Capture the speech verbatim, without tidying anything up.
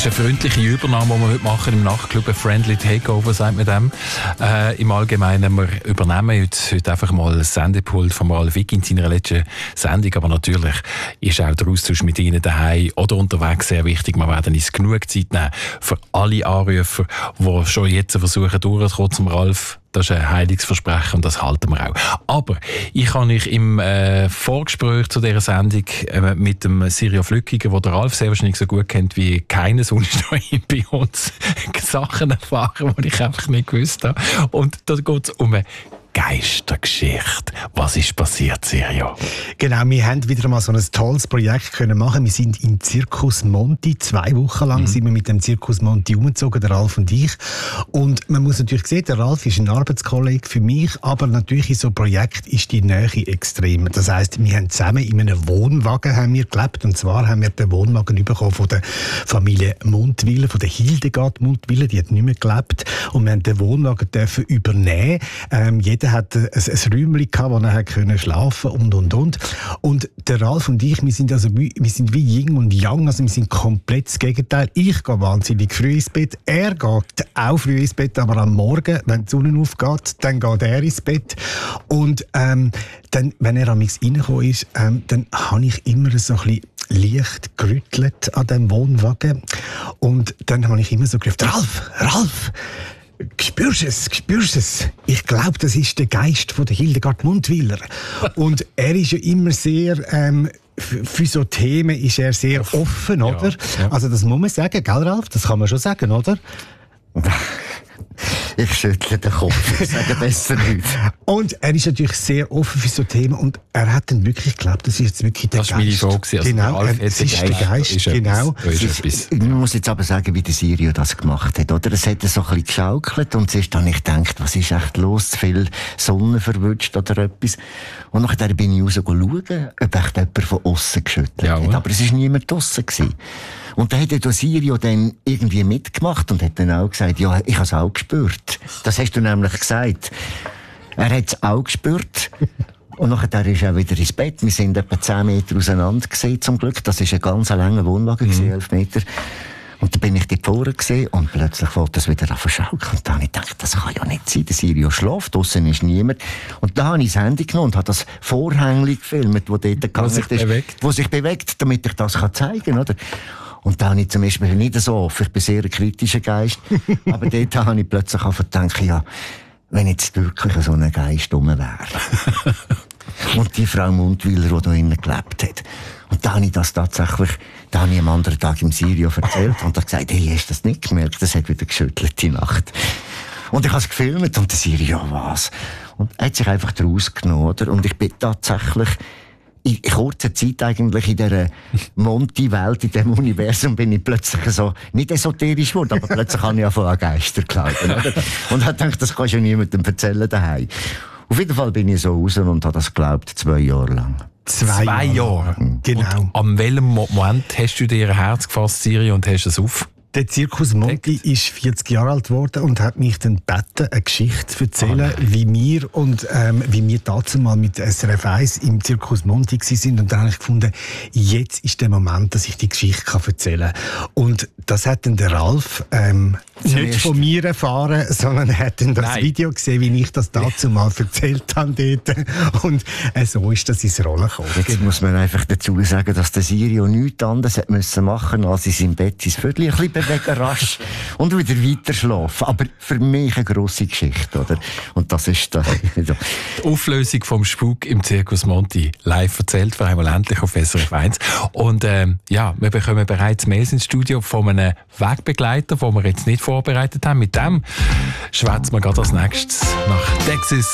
ist eine freundliche Übernahme, die wir heute machen im Nachtclub. Ein Friendly Takeover, sagt man dem. Äh, Im Allgemeinen, wir übernehmen heute, heute einfach mal das Sendepult von Ralf Wick in seiner letzten Sendung. Aber natürlich ist auch der Austausch mit Ihnen daheim oder unterwegs sehr wichtig. Wir werden uns genug Zeit nehmen für alle Anrufer, die schon jetzt versuchen, durchzukommen zum Ralf. Das ist ein Heilungsversprechen und das halten wir auch. Aber ich habe euch im äh, Vorgespräch zu dieser Sendung äh, mit dem Sirio Flückiger, den der Ralf sehr wahrscheinlich so gut kennt wie keiner sonst bei uns, Sachen erfahren, die ich einfach nicht gewusst habe. Und da geht es um eine Geistergeschichte. Was ist passiert, Sirio? Genau, wir haben wieder mal so ein tolles Projekt können machen. Wir sind im Zirkus Monti. Zwei Wochen lang mhm. sind wir mit dem Zirkus Monti umgezogen, der Ralf und ich. Und man muss natürlich sehen, der Ralf ist ein Arbeitskollege für mich, aber natürlich in so einem Projekt ist die Nähe extrem. Das heisst, wir haben zusammen in einem Wohnwagen haben wir gelebt. Und zwar haben wir den Wohnwagen bekommen von der Familie Mundwiller, von der Hildegard Mundwiller. Die hat nicht mehr gelebt. Und wir haben den Wohnwagen dürfen übernehmen. Ähm, jeder hat ein, ein Räumchen gehabt, wo er können schlafen und und und. Und der Ralf und ich, wir sind also wie, wir sind wie Yin und Yang, also wir sind komplett das Gegenteil. Ich gehe wahnsinnig früh ins Bett, er geht auch früh ins Bett, aber am Morgen, wenn die Sonne aufgeht, dann geht er ins Bett. Und ähm, dann, wenn er am Mix reingekommen ist, ähm, dann habe ich immer so ein bisschen leicht gerüttelt an dem Wohnwagen. Und dann habe ich immer so gerufen, Ralf, Ralf! Spürst es, spürst es? Ich glaube, das ist der Geist von der Hildegard Mundwiller. Und er ist ja immer sehr, ähm, für so Themen ist er sehr offen, oder? Ja, ja. Also das muss man sagen, gell, Ralf? Das kann man schon sagen, oder? Ich schüttle den Kopf, ich sage besser nicht. Und er ist natürlich sehr offen für so Themen und er hat dann wirklich geglaubt, das ist jetzt wirklich der das Geist. Das war meine Frage. Also genau, er, es ist der Geist, ist genau. Ist, ich muss jetzt aber sagen, wie der Sirio das gemacht hat, oder? Es hat so ein bisschen geschaukelt und zuerst habe ich gedacht, was ist echt los, zu viel Sonne verwünscht oder etwas. Und nachher bin ich raus schauen, ob echt jemand von aussen geschüttelt ja, hat. Aber es war niemand draussen gewesen. Und da hat der Sirio dann irgendwie mitgemacht und hat dann auch gesagt, ja, ich habe es auch gespürt. Das hast du nämlich gesagt. Er hat es auch gespürt. Und nachher ist er wieder ins Bett. Wir sind etwa zehn Meter auseinander gesehen, zum Glück. Das war ein ganz langer Wohnwagen, mhm. elf Meter. Und dann bin ich dort vorne gesehen und plötzlich wollte es wieder verschaukeln. Und dann habe ich gedacht, das kann ja nicht sein. Der Sirio schläft, draussen ist niemand. Und da habe ich das Handy genommen und habe das Vorhängchen gefilmt, wo dort wo sich ist, bewegt. wo sich bewegt, damit ich das zeigen kann, oder? Und da habe ich zum Beispiel nicht so offen, ich bin sehr ein kritischer Geist, aber dort habe ich plötzlich auch gedacht, ja, wenn jetzt wirklich so ein Geist rum wäre. Und die Frau Mundwiller, die da innen gelebt hat. Und da habe ich das tatsächlich, da habe ich am anderen Tag im Sirio erzählt und habe gesagt, hey, hast du das nicht gemerkt? Das hat wieder geschüttelt die Nacht. Und ich habe es gefilmt und der Sirio, ja, was? Und er hat sich einfach daraus genommen, oder? Und ich bin tatsächlich in kurzer Zeit eigentlich in dieser Monti-Welt, in diesem Universum, bin ich plötzlich so, nicht esoterisch geworden, aber plötzlich habe ich angefangen an Geister glauben, oder? Und habe gedacht, das kannst du ja niemandem erzählen daheim. Auf jeden Fall bin ich so raus und habe das geglaubt, zwei Jahre lang. Zwei, zwei Jahre? Jahre. Genau. Und an welchem Moment hast du dir ein Herz gefasst, Siri, und hast es auf? Der Zirkus Monti ist vierzig Jahre alt geworden und hat mich dann gebeten, eine Geschichte zu erzählen, oh wie wir und ähm, wie wir dazu mal mit S R F eins im Zirkus Monti sind. Und dann habe ich gefunden, jetzt ist der Moment, dass ich die Geschichte kann erzählen kann. Und das hat dann der Ralf ähm, nicht von mir erfahren, sondern er hat dann das Nein. Video gesehen, wie ich das dazu mal erzählt habe dort. Und äh, so ist das ins Rollen gekommen. Jetzt genau. muss man einfach dazu sagen, dass der Sirio nichts anderes hat müssen machen, als in seinem Bett sein Viertel ein bisschen bewegen rasch und wieder weiter schlafen. Aber für mich eine grosse Geschichte, oder? Und das ist da. Die Auflösung vom Spuk im Zirkus Monti live erzählt, für einmal endlich auf S R F eins. Und ähm, ja, wir bekommen bereits Mails ins Studio von einem Wegbegleiter, den wir jetzt nicht vorbereitet haben. Mit dem schwätzen wir gerade als nächstes nach Texas.